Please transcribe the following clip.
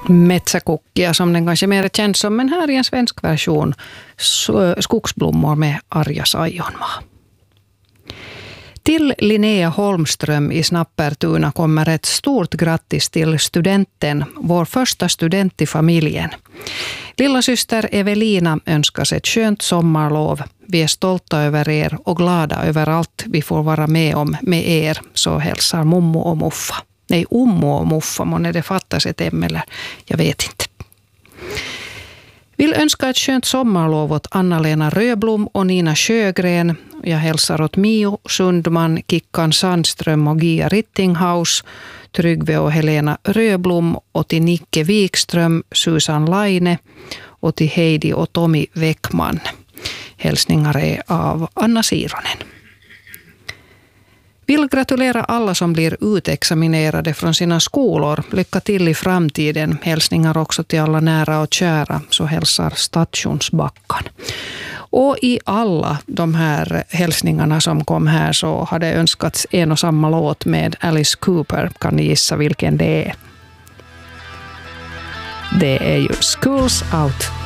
Metsäkukkia som den kanske mer är känd som, men här i en svensk version skogsblommor med Arja Saijonmaa. Till Linnea Holmström i Snappertuna kommer ett stort grattis till studenten, vår första student i familjen. Lilla syster Evelina önskar ett skönt sommarlov. Vi är stolta över er och glada över allt vi får vara med om med er, så hälsar Mommo och Muffa. Nej, Ommo och Muffa, månne det fattas ett M eller jag vet inte. Vill önska ett skönt sommarlov åt Anna-Lena Röblom och Nina Sjögren. Jag hälsar åt Mio Sundman, Kickan Sandström och Gia Rittinghaus, Tryggve och Helena Röblom, och till Nicke Wikström, Susan Laine och till Heidi och Tommy Weckman. Hälsningar är av Anna Sironen. Vill gratulera alla som blir utexaminerade från sina skolor. Lycka till i framtiden. Hälsningar också till alla nära och kära, så hälsar Stationsbackan. Och i alla de här hälsningarna som kom här så hade önskats en och samma låt med Alice Cooper. Kan ni gissa vilken det är? Det är ju School's Out.